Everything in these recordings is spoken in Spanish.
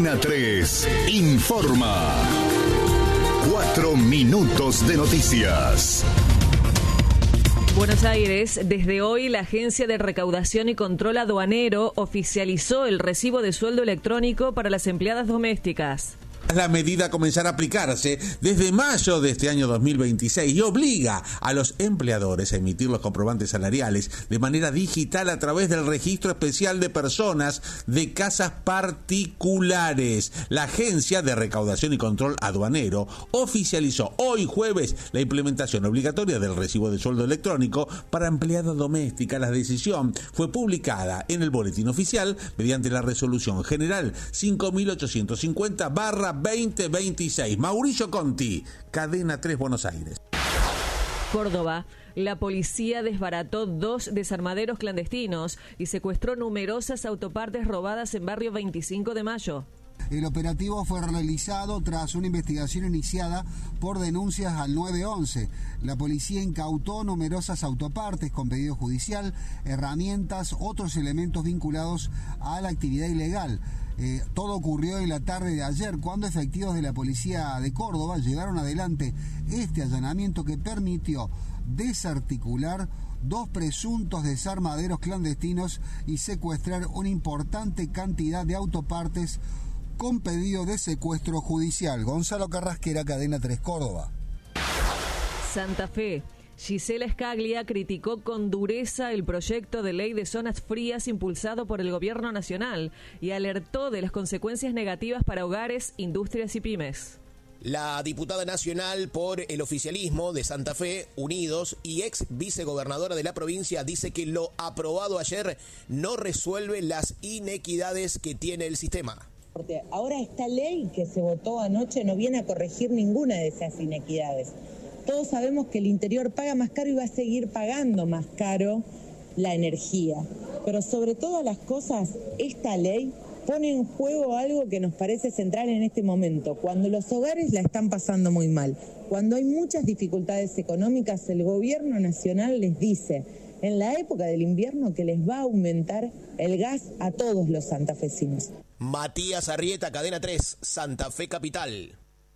Cadena 3 informa. 4 minutos de noticias. Buenos Aires, desde hoy la Agencia de Recaudación y Control Aduanero oficializó el recibo de sueldo electrónico para las empleadas domésticas. La medida comenzará a aplicarse desde mayo de este año 2026 y obliga a los empleadores a emitir los comprobantes salariales de manera digital a través del Registro Especial de Personas de Casas Particulares. La Agencia de Recaudación y Control Aduanero oficializó hoy jueves la implementación obligatoria del recibo de sueldo electrónico para empleadas domésticas. La decisión fue publicada en el Boletín Oficial mediante la Resolución General 5850/2026. Mauricio Conti, Cadena 3, Buenos Aires. Córdoba, la policía desbarató 2 desarmaderos clandestinos y secuestró numerosas autopartes robadas en barrio 25 de Mayo. El operativo fue realizado tras una investigación iniciada por denuncias al 911. La policía incautó numerosas autopartes con pedido judicial, herramientas, otros elementos vinculados a la actividad ilegal. Todo ocurrió en la tarde de ayer, cuando efectivos de la policía de Córdoba llevaron adelante este allanamiento que permitió desarticular 2 presuntos desarmaderos clandestinos y secuestrar una importante cantidad de autopartes con pedido de secuestro judicial. Gonzalo Carrasquera, Cadena 3, Córdoba. Santa Fe. Gisela Scaglia criticó con dureza el proyecto de ley de zonas frías impulsado por el Gobierno Nacional y alertó de las consecuencias negativas para hogares, industrias y pymes. La diputada nacional por el oficialismo de Santa Fe, Unidos, y ex vicegobernadora de la provincia dice que lo aprobado ayer no resuelve las inequidades que tiene el sistema. Ahora esta ley que se votó anoche no viene a corregir ninguna de esas inequidades. Todos sabemos que el interior paga más caro y va a seguir pagando más caro la energía. Pero sobre todas las cosas, esta ley pone en juego algo que nos parece central en este momento. Cuando los hogares la están pasando muy mal, cuando hay muchas dificultades económicas, el gobierno nacional les dice en la época del invierno que les va a aumentar el gas a todos los santafesinos. Matías Arrieta, Cadena 3, Santa Fe Capital.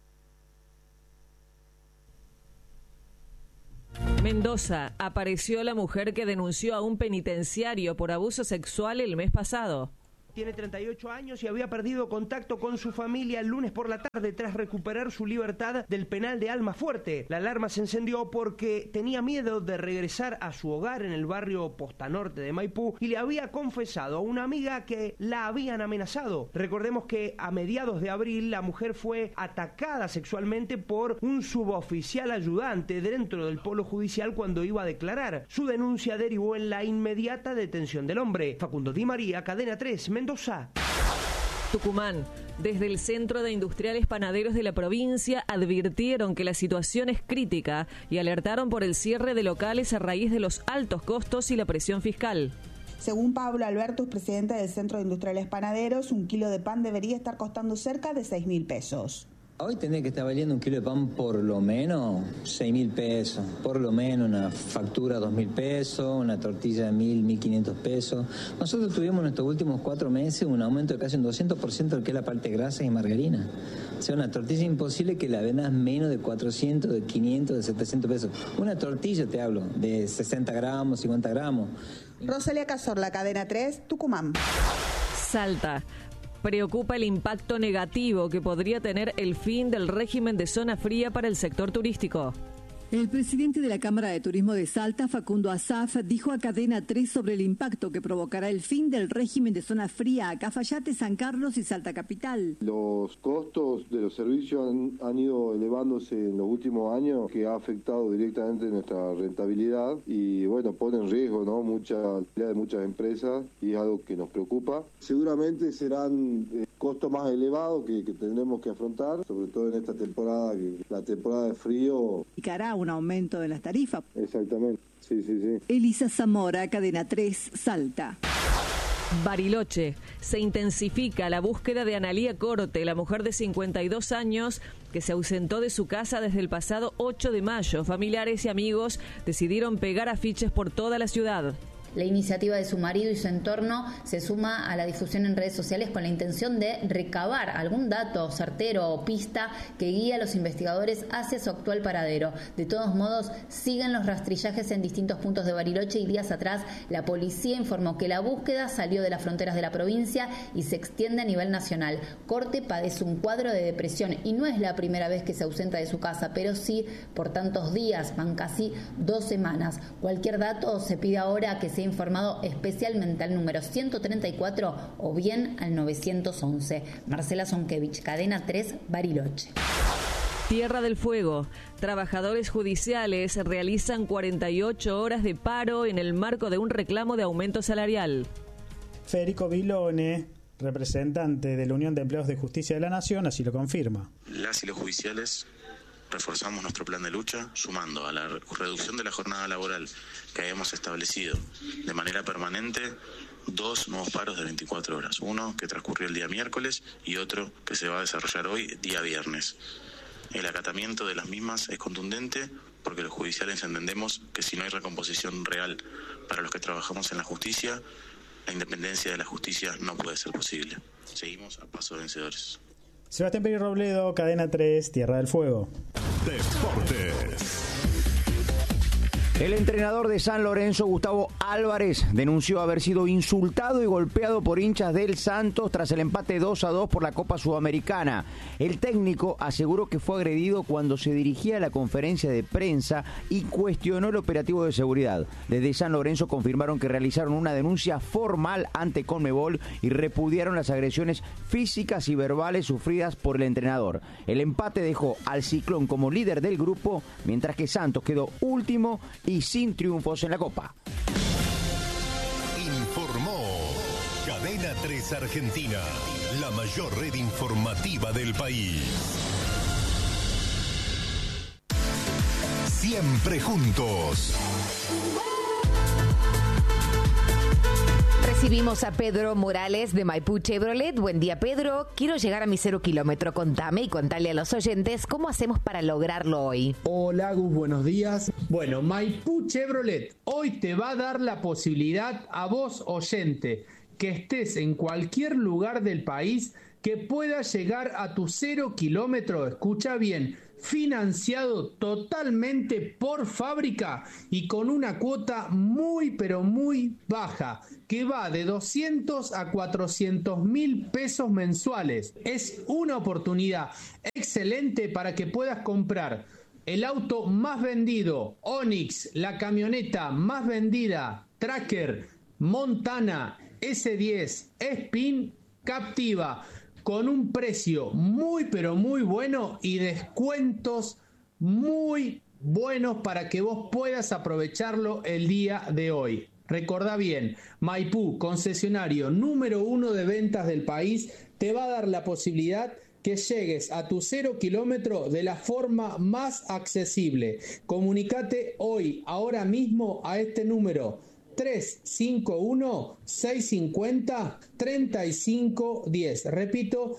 Mendoza, apareció la mujer que denunció a un penitenciario por abuso sexual el mes pasado. Tiene 38 años y había perdido contacto con su familia el lunes por la tarde tras recuperar su libertad del penal de Almafuerte. La alarma se encendió porque tenía miedo de regresar a su hogar en el barrio Posta Norte de Maipú y le había confesado a una amiga que la habían amenazado. Recordemos que a mediados de abril la mujer fue atacada sexualmente por un suboficial ayudante dentro del polo judicial cuando iba a declarar. Su denuncia derivó en la inmediata detención del hombre. Facundo Di María, Cadena 3, Mendoza. Tucumán. Desde el Centro de Industriales Panaderos de la provincia advirtieron que la situación es crítica y alertaron por el cierre de locales a raíz de los altos costos y la presión fiscal. Según Pablo Albertus, presidente del Centro de Industriales Panaderos, un kilo de pan debería estar costando cerca de 6.000 pesos. Hoy tendría que estar valiendo un kilo de pan por lo menos 6.000 pesos, por lo menos una factura 2.000 pesos, una tortilla de 1.500 pesos. Nosotros tuvimos en estos últimos 4 meses un aumento de casi un 200% de lo que es la parte de grasa y margarina. O sea, una tortilla imposible que la vendas menos de 400, de 500, de 700 pesos. Una tortilla, te hablo, de 60 gramos, 50 gramos. Rosalía Cazorla, Cadena 3, Tucumán. Salta. Preocupa el impacto negativo que podría tener el fin del régimen de zona fría para el sector turístico. El presidente de la Cámara de Turismo de Salta, Facundo Asaf, dijo a Cadena 3 sobre el impacto que provocará el fin del régimen de zona fría a Cafayate, San Carlos y Salta Capital. Los costos de los servicios han ido elevándose en los últimos años, que ha afectado directamente nuestra rentabilidad y bueno, pone en riesgo, ¿no?, mucha actividad de muchas empresas y es algo que nos preocupa. Seguramente serán costos más elevados que tendremos que afrontar, sobre todo en esta temporada, la temporada de frío. Y que hará un aumento de las tarifas. Exactamente, sí. Elisa Zamora, Cadena 3, Salta. Bariloche. Se intensifica la búsqueda de Analía Corte, la mujer de 52 años que se ausentó de su casa desde el pasado 8 de mayo. Familiares y amigos decidieron pegar afiches por toda la ciudad. La iniciativa de su marido y su entorno se suma a la difusión en redes sociales con la intención de recabar algún dato certero o pista que guíe a los investigadores hacia su actual paradero. De todos modos, siguen los rastrillajes en distintos puntos de Bariloche y días atrás la policía informó que la búsqueda salió de las fronteras de la provincia y se extiende a nivel nacional. Corte padece un cuadro de depresión y no es la primera vez que se ausenta de su casa, pero sí por tantos días, van casi 2 semanas. Cualquier dato se pide ahora que sea informado especialmente al número 134 o bien al 911. Marcela Zonkevich, Cadena 3, Bariloche. Tierra del Fuego. Trabajadores judiciales realizan 48 horas de paro en el marco de un reclamo de aumento salarial. Federico Vilone, representante de la Unión de Empleados de Justicia de la Nación, así lo confirma. Las y los judiciales reforzamos nuestro plan de lucha sumando a la reducción de la jornada laboral que habíamos establecido de manera permanente 2 nuevos paros de 24 horas. Uno que transcurrió el día miércoles y otro que se va a desarrollar hoy, día viernes. El acatamiento de las mismas es contundente porque los judiciales entendemos que si no hay recomposición real para los que trabajamos en la justicia, la independencia de la justicia no puede ser posible. Seguimos a paso de vencedores. Sebastián Peri Robledo, Cadena 3, Tierra del Fuego. Deportes. El entrenador de San Lorenzo, Gustavo Álvarez, denunció haber sido insultado y golpeado por hinchas del Santos tras el empate 2-2 por la Copa Sudamericana. El técnico aseguró que fue agredido cuando se dirigía a la conferencia de prensa y cuestionó el operativo de seguridad. Desde San Lorenzo confirmaron que realizaron una denuncia formal ante Conmebol y repudiaron las agresiones físicas y verbales sufridas por el entrenador. El empate dejó al Ciclón como líder del grupo, mientras que Santos quedó último y sin triunfos en la Copa. Informó Cadena 3 Argentina, la mayor red informativa del país. Siempre juntos. Recibimos a Pedro Morales de Maipú Chevrolet. Buen día, Pedro. Quiero llegar a mi 0 kilómetro. Contame y contale a los oyentes cómo hacemos para lograrlo hoy. Hola, Gus, buenos días. Bueno, Maipú Chevrolet hoy te va a dar la posibilidad a vos, oyente, que estés en cualquier lugar del país, que puedas llegar a tu 0 kilómetro, escucha bien, financiado totalmente por fábrica y con una cuota muy pero muy baja, que va de 200 a 400 mil pesos mensuales. Es una oportunidad excelente para que puedas comprar el auto más vendido, Onix, la camioneta más vendida, Tracker, Montana, S10, Spin, Captiva, con un precio muy pero muy bueno y descuentos muy buenos para que vos puedas aprovecharlo el día de hoy. Recordá bien, Maipú, concesionario número 1 de ventas del país, te va a dar la posibilidad que llegues a tu 0 kilómetro de la forma más accesible. Comunicate hoy, ahora mismo, a este número 351-650-3510. Repito,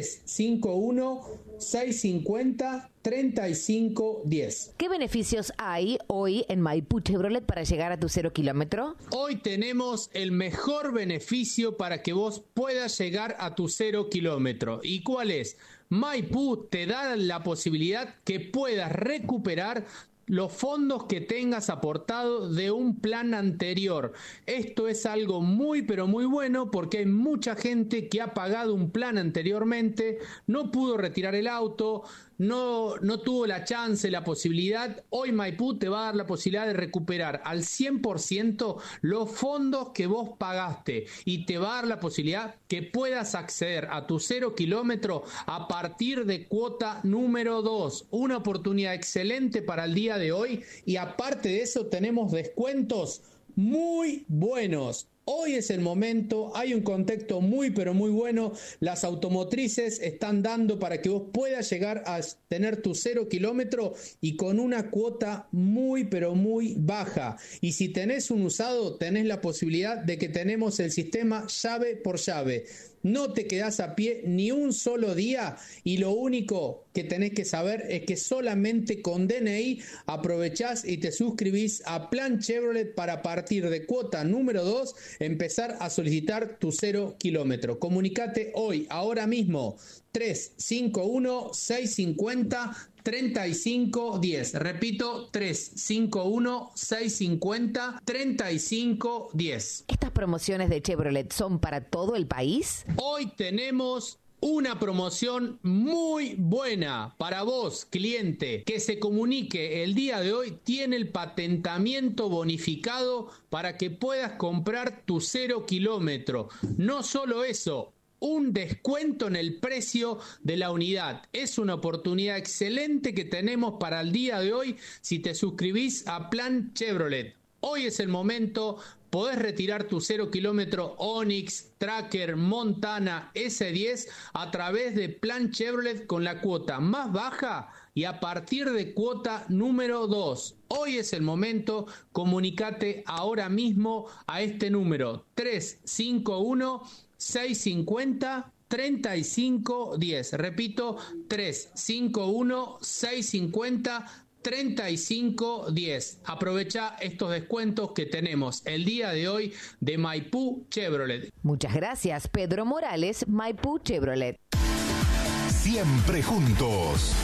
351-650-3510. ¿Qué beneficios hay hoy en Maipú Chevrolet para llegar a tu 0 kilómetro? Hoy tenemos el mejor beneficio para que vos puedas llegar a tu 0 kilómetro. ¿Y cuál es? Maipú te da la posibilidad que puedas recuperar los fondos que tengas aportado de un plan anterior. Esto es algo muy pero muy bueno porque hay mucha gente que ha pagado un plan anteriormente, no pudo retirar el auto, no tuvo la chance, la posibilidad. Hoy Maipú te va a dar la posibilidad de recuperar al 100% los fondos que vos pagaste y te va a dar la posibilidad que puedas acceder a tu 0 kilómetro a partir de cuota número 2. Una oportunidad excelente para el día de hoy y aparte de eso tenemos descuentos muy buenos. Hoy es el momento, hay un contexto muy pero muy bueno, las automotrices están dando para que vos puedas llegar a tener tu 0 kilómetro y con una cuota muy pero muy baja. Y si tenés un usado, tenés la posibilidad de que tenemos el sistema llave por llave. No te quedás a pie ni un solo día y lo único que tenés que saber es que solamente con DNI aprovechás y te suscribís a Plan Chevrolet para, a partir de cuota número 2, empezar a solicitar tu 0 kilómetro. Comunicate hoy, ahora mismo, 351-650-3510. Repito, 351-650-3510. ¿Estas promociones de Chevrolet son para todo el país? Hoy tenemos una promoción muy buena para vos, cliente, que se comunique el día de hoy. Tiene el patentamiento bonificado para que puedas comprar tu 0 kilómetro. No solo eso, un descuento en el precio de la unidad. Es una oportunidad excelente que tenemos para el día de hoy si te suscribís a Plan Chevrolet. Hoy es el momento, podés retirar tu 0 kilómetro Onix, Tracker, Montana, S10 a través de Plan Chevrolet con la cuota más baja y a partir de cuota número 2. Hoy es el momento, comunicate ahora mismo a este número 351-650-3510. Repito, 351-650-3510. Aprovecha estos descuentos que tenemos el día de hoy de Maipú Chevrolet. Muchas gracias, Pedro Morales, Maipú Chevrolet. Siempre juntos.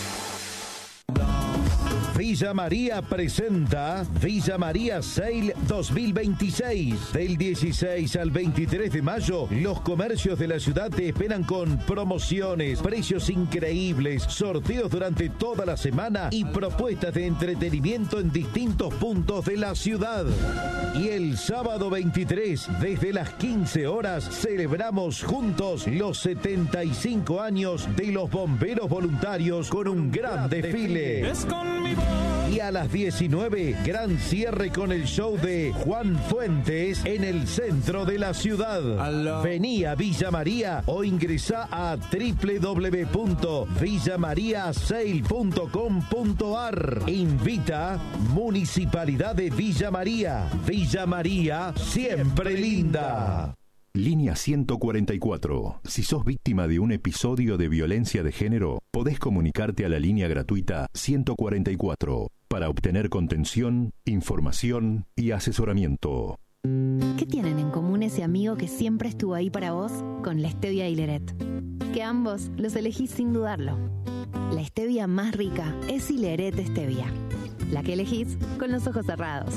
Villa María presenta Villa María Sale 2026. Del 16 al 23 de mayo, los comercios de la ciudad te esperan con promociones, precios increíbles, sorteos durante toda la semana y propuestas de entretenimiento en distintos puntos de la ciudad. Y el sábado 23, desde las 15 horas, celebramos juntos los 75 años de los bomberos voluntarios con un gran desfile. Y a las 19, gran cierre con el show de Juan Fuentes en el centro de la ciudad. Vení a Villa María o ingresá a www.villamariasale.com.ar. Invita Municipalidad de Villa María. Villa María, siempre linda. Línea 144. Si sos víctima de un episodio de violencia de género, podés comunicarte a la línea gratuita 144 para obtener contención, información y asesoramiento. ¿Qué tienen en común ese amigo que siempre estuvo ahí para vos con la stevia y Ileret? Que ambos los elegís sin dudarlo. La stevia más rica es Ileret Stevia, la que elegís con los ojos cerrados.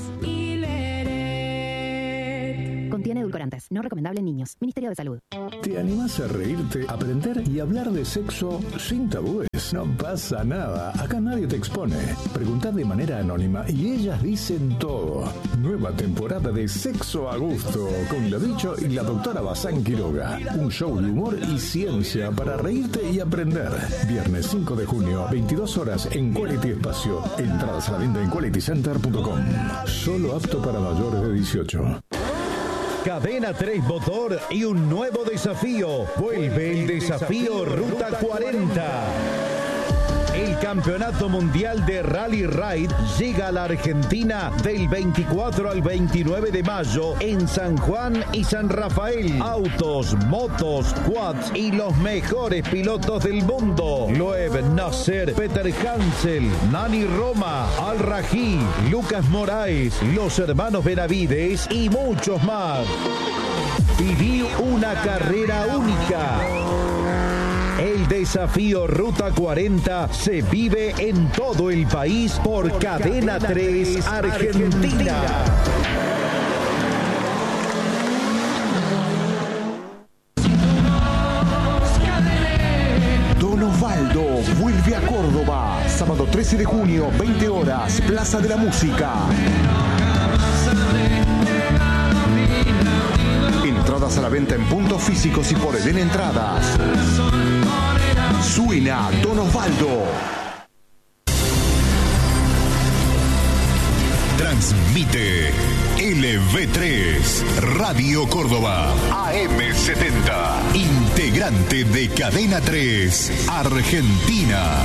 Contiene edulcorantes. No recomendable en niños. Ministerio de Salud. ¿Te animás a reírte, aprender y hablar de sexo sin tabúes? No pasa nada. Acá nadie te expone. Preguntá de manera anónima y ellas dicen todo. Nueva temporada de Sexo a Gusto con la Bicho y la doctora Bazán Quiroga. Un show de humor y ciencia para reírte y aprender. Viernes 5 de junio, 22 horas en Quality Espacio. Entradas a la venta en qualitycenter.com. Solo apto para mayores de 18. Cadena 3 Motor y un nuevo desafío. Vuelve el desafío Ruta 40. El Campeonato Mundial de Rally Ride llega a la Argentina del 24 al 29 de mayo en San Juan y San Rafael. Autos, motos, quads y los mejores pilotos del mundo. Loeb Nasser, Peter Hansel, Nani Roma, Al Rají, Lucas Moraes, los hermanos Benavides y muchos más. Viví una carrera única. El desafío Ruta 40 se vive en todo el país por Cadena 3 Argentina. Don Osvaldo vuelve a Córdoba. Sábado 13 de junio, 20 horas, Plaza de la Música. Entradas a la venta en puntos físicos y por Eden Entradas. Suena Don Osvaldo. Transmite LV3, Radio Córdoba, AM70, integrante de Cadena 3, Argentina.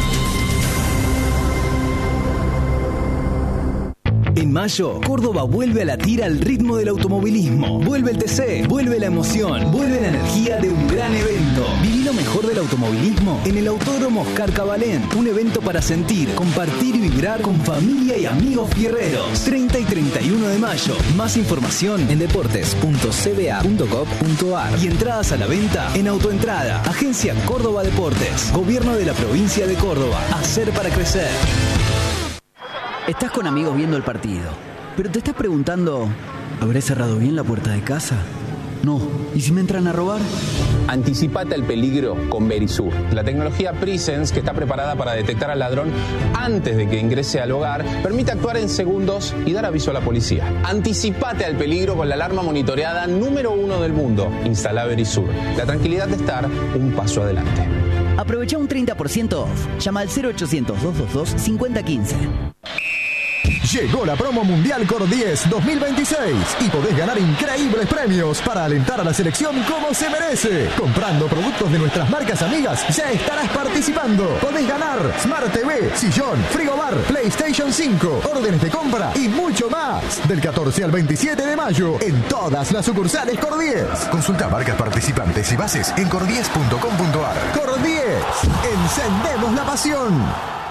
En mayo, Córdoba vuelve a latir al ritmo del automovilismo. Vuelve el TC, vuelve la emoción, vuelve la energía de un gran evento. Viví lo mejor del automovilismo en el Autódromo Oscar Cabalén. Un evento para sentir, compartir y vibrar con familia y amigos fierreros. 30 y 31 de mayo. Más información en deportes.cba.gov.ar y entradas a la venta en Autoentrada. Agencia Córdoba Deportes. Gobierno de la provincia de Córdoba. Hacer para crecer. Estás con amigos viendo el partido, pero te estás preguntando, ¿habré cerrado bien la puerta de casa? No. ¿Y si me entran a robar? Anticipate al peligro con Verisur, la tecnología Presence que está preparada para detectar al ladrón antes de que ingrese al hogar, permite actuar en segundos y dar aviso a la policía. Anticipate al peligro con la alarma monitoreada número 1 del mundo. Instala Verisur. La tranquilidad de estar un paso adelante. Aprovecha un 30% off. Llama al 0800-222-5015. Llegó la promo mundial Cor 10 2026 y podés ganar increíbles premios para alentar a la selección como se merece. Comprando productos de nuestras marcas amigas ya estarás participando. Podés ganar Smart TV, sillón, frigobar, PlayStation 5, órdenes de compra y mucho más. Del 14 al 27 de mayo en todas las sucursales Cor 10. Consulta marcas participantes y bases en cor10.com.ar. Cor 10. Encendemos la pasión.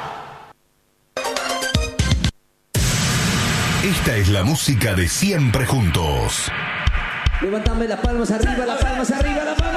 Esta es la música de Siempre Juntos. Levantame las palmas arriba, las palmas arriba, las palmas.